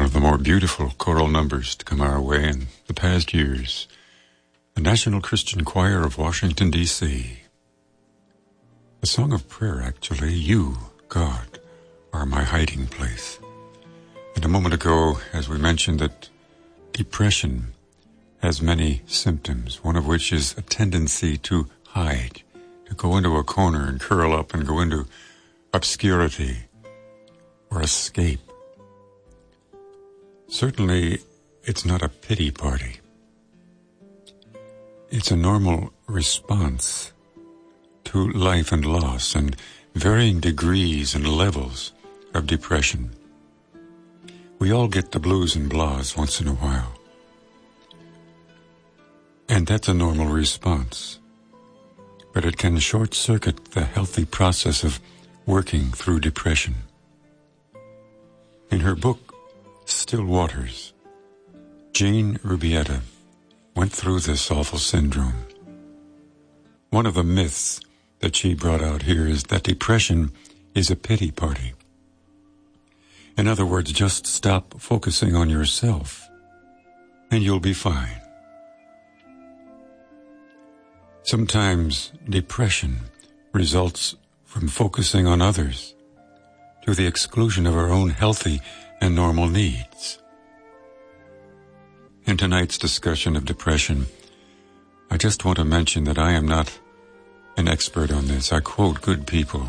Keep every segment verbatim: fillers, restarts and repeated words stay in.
of the more beautiful choral numbers to come our way in the past years. The National Christian Choir of Washington, D C A song of prayer, actually. You, God, are my hiding place. And a moment ago, as we mentioned, that depression has many symptoms, one of which is a tendency to hide, to go into a corner and curl up and go into obscurity or escape. Certainly, it's not a pity party. It's a normal response to life and loss and varying degrees and levels of depression. We all get the blues and blahs once in a while. And that's a normal response. But it can short-circuit the healthy process of working through depression. In her book, Still Waters, Jane Rubietta went through this awful syndrome. One of the myths that she brought out here is that depression is a pity party. In other words, just stop focusing on yourself and you'll be fine. Sometimes depression results from focusing on others to the exclusion of our own healthy and normal needs. In tonight's discussion of depression, I just want to mention that I am not an expert on this. I quote good people.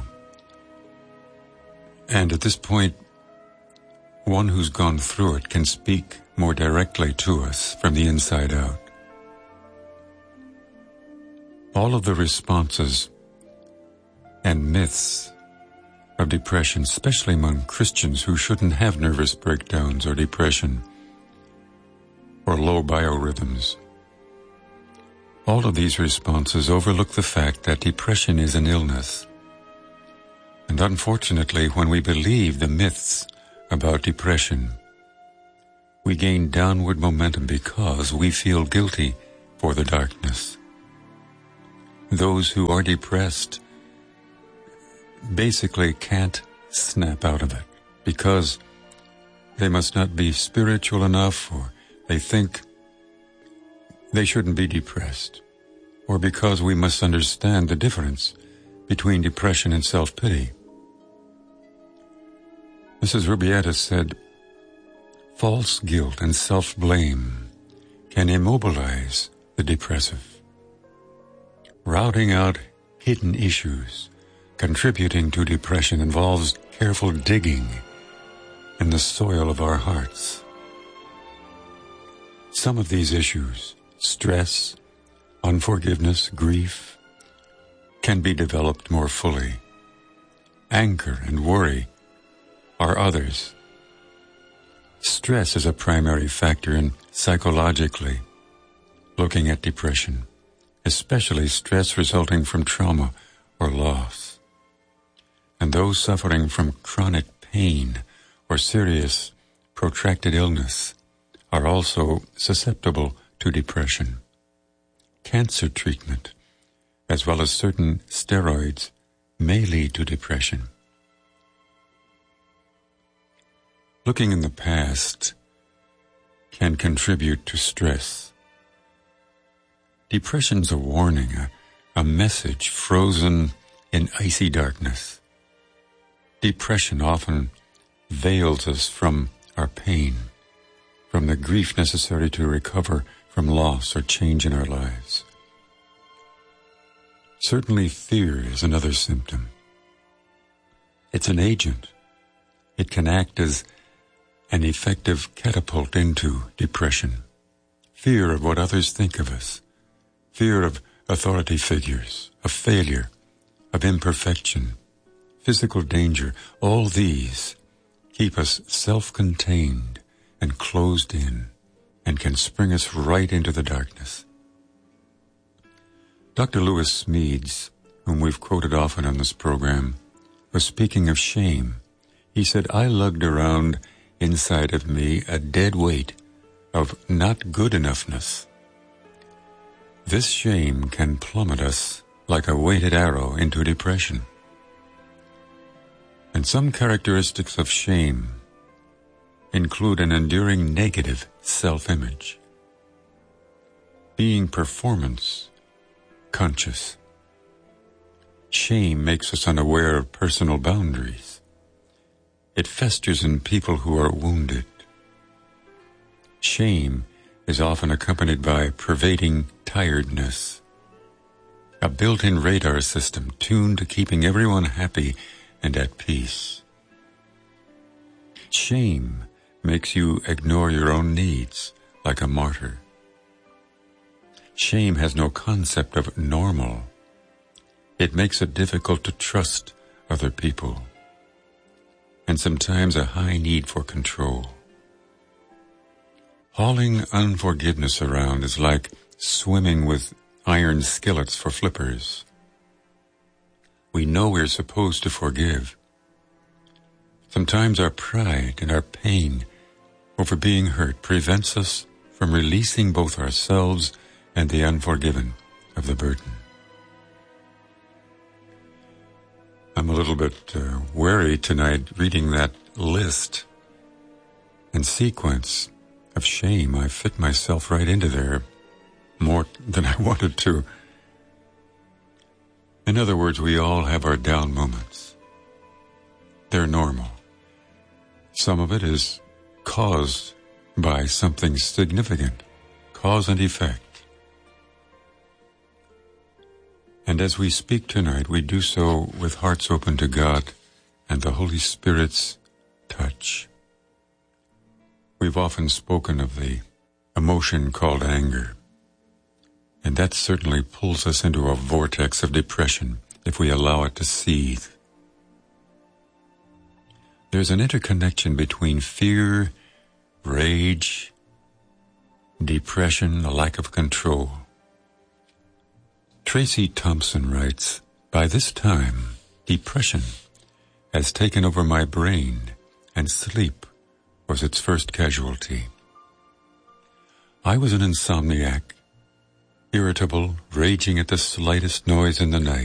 And at this point, one who's gone through it can speak more directly to us from the inside out. All of the responses and myths of depression, especially among Christians who shouldn't have nervous breakdowns or depression or low biorhythms. All of these responses overlook the fact that depression is an illness. And unfortunately, when we believe the myths about depression, we gain downward momentum because we feel guilty for the darkness. Those who are depressed basically can't snap out of it because they must not be spiritual enough, or they think they shouldn't be depressed, or because we must understand the difference between depression and self-pity. Missus Rubietta said, false guilt and self-blame can immobilize the depressive. Routing out hidden issues contributing to depression involves careful digging in the soil of our hearts. Some of these issues, stress, unforgiveness, grief, can be developed more fully. Anger and worry are others. Stress is a primary factor in psychologically looking at depression, especially stress resulting from trauma or loss. And those suffering from chronic pain or serious protracted illness are also susceptible to depression. Cancer treatment, as well as certain steroids, may lead to depression. Looking in the past can contribute to stress. Depression's a warning, a, a message frozen in icy darkness. Depression often veils us from our pain, from the grief necessary to recover from loss or change in our lives. Certainly fear is another symptom. It's an agent. It can act as an effective catapult into depression. Fear of what others think of us. Fear of authority figures, of failure, of imperfection, physical danger. All these keep us self-contained and closed in and can spring us right into the darkness. Doctor Lewis Smedes, whom we've quoted often on this program, was speaking of shame. He said, I lugged around inside of me a dead weight of not good enoughness. This shame can plummet us like a weighted arrow into depression. And some characteristics of shame include an enduring negative self-image. Being performance conscious. Shame makes us unaware of personal boundaries. It festers in people who are wounded. Shame is often accompanied by pervading tiredness, a built-in radar system tuned to keeping everyone happy and at peace. Shame makes you ignore your own needs like a martyr. Shame has no concept of normal. It makes it difficult to trust other people, and sometimes a high need for control. Hauling unforgiveness around is like swimming with iron skillets for flippers. We know we're supposed to forgive. Sometimes our pride and our pain over being hurt prevents us from releasing both ourselves and the unforgiven of the burden. I'm a little bit uh, wary tonight reading that list and sequence of shame. I fit myself right into there more than I wanted to. In other words, we all have our down moments. They're normal. Some of it is caused by something significant, cause and effect. And as we speak tonight, we do so with hearts open to God and the Holy Spirit's touch. We've often spoken of the emotion called anger, and that certainly pulls us into a vortex of depression if we allow it to seethe. There's an interconnection between fear, rage, depression, a lack of control. Tracy Thompson writes, "By this time, depression has taken over my brain, and sleep was its first casualty. I was an insomniac, irritable, raging at the slightest noise in the night.